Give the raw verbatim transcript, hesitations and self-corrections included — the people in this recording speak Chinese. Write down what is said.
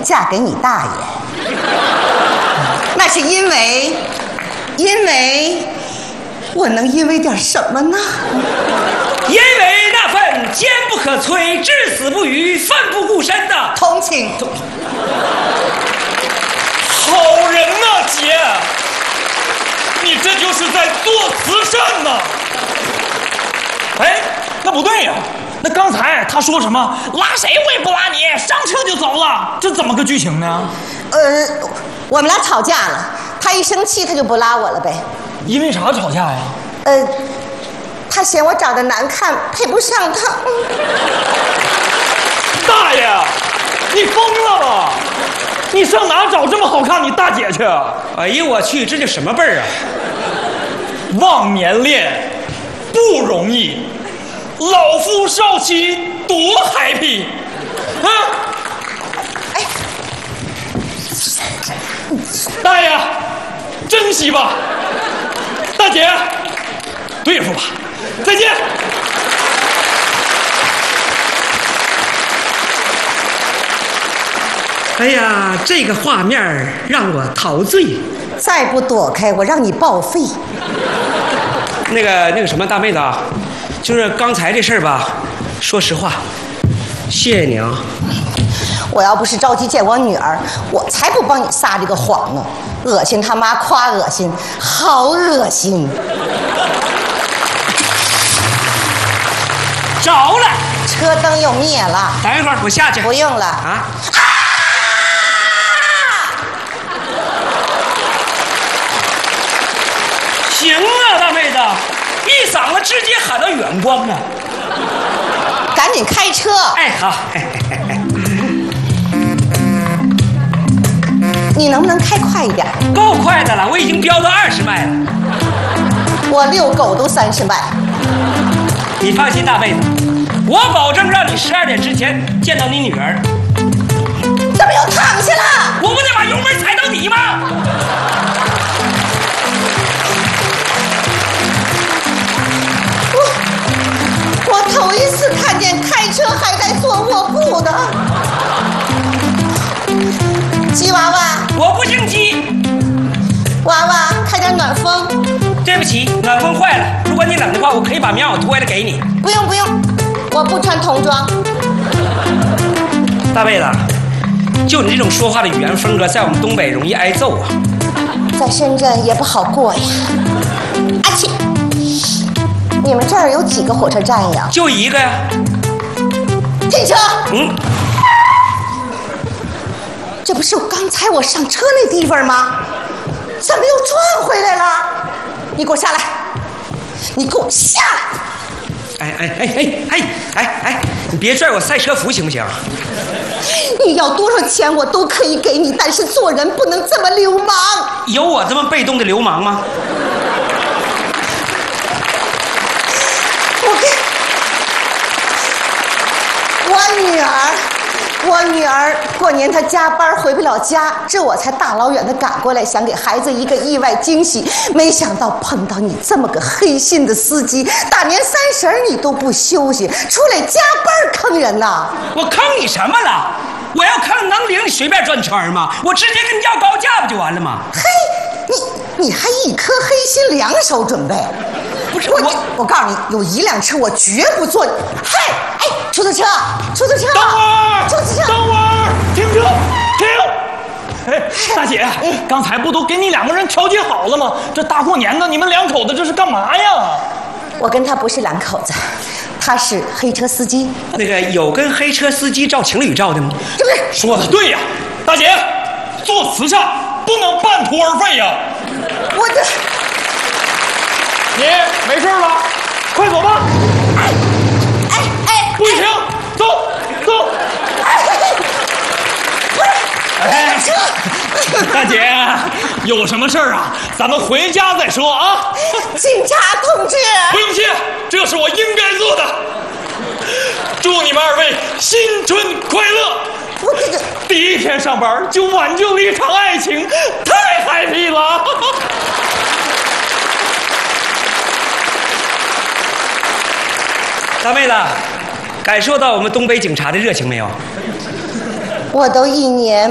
嫁给你大爷，那是因为，因为我能因为点什么呢？ 因为那份坚不可摧、至死不渝、奋不顾身的同情。 好人呐，姐，你这就是在做慈善呐！哎，那不对呀，那刚才他说什么拉谁我也不拉你，上车就走了，这怎么个剧情呢？ 呃，我们俩吵架了，他一生气他就不拉我了呗。 因为啥吵架呀？ 呃，他嫌我长得难看，配不上他。 大爷，你疯了吧？你上哪找这么好看你大姐去？ 哎呀，我去，这叫什么辈儿啊？ 忘年恋不容易，老夫少妻多 happy 啊！ 哎， 大爷，珍惜吧。大姐，对付吧。再见。 哎呀，这个画面让我陶醉。 再不躲开，我让你报废。 那个那个什么大妹子啊，就是刚才这事儿吧，说实话，谢谢你啊。 我要不是着急见我女儿，我才不帮你撒这个谎呢。恶心他妈，夸恶心，好恶心。 着了， 车灯又灭了。 等一会儿我下去。 不用了啊。 啊！ 行啊，大妹子，一嗓子直接喊到远光啊！ 赶紧开车。 哎，好。哎哎哎你能不能开快一点？ 够快的了，我已经飙到二十迈了。 我遛狗都三十迈。 你放心，大妹子，我保证让你十二点之前见到你女儿。 怎么又躺下了？ 我不得把油门踩到底吗？ 我我头一次看见开车还带坐卧铺的。鸡娃娃， 我不姓鸡。 娃娃，开点暖风。 对不起，暖风坏了。如果你冷的话，我可以把棉袄脱下来给你。 不用不用，我不穿童装。 大妹子，就你这种说话的语言风格，在我们东北容易挨揍啊。 在深圳也不好过呀。阿切，你们这儿有几个火车站呀？ 就一个呀。 进车。 嗯。 这不是刚才我上车那地方吗？怎么又转回来了？你给我下来！你给我下来！ 哎哎哎哎哎哎哎！你别拽我赛车服行不行？ 你要多少钱我都可以给你，但是做人不能这么流氓。 有我这么被动的流氓吗？ 我给我女儿。我女儿过年她加班回不了家，这我才大老远的赶过来，想给孩子一个意外惊喜。没想到碰到你这么个黑心的司机，大年三十你都不休息，出来加班坑人呐！ 我坑你什么了？我要坑能领你随便转圈吗？我直接跟你要高价不就完了吗？ 嘿，你你还一颗黑心两手准备？ 不是我我， 我告诉你，有一辆车我绝不坐。嘿，哎，出租车，出租车， 等会儿， 出租车， 等会儿，停车，停！哎，大姐，刚才不都给你两个人调解好了吗？这大过年的，你们两口子这是干嘛呀？ 我跟他不是两口子，他是黑车司机。 那个有跟黑车司机照情侣照的吗？ 是不是？ 说的对呀，大姐，做慈善不能半途而废呀。 我这。 你没事了，快走吧！ 哎哎哎！ 不许停，走走！ 哎，不是， 哎，车！大姐，有什么事儿啊？咱们回家再说啊！ 警察同志， 不用谢，这是我应该做的。祝你们二位新春快乐！ 我这个第一天上班就挽救了一场爱情，太 happy 了！ 大妹子，感受到我们东北警察的热情没有？ 我都一年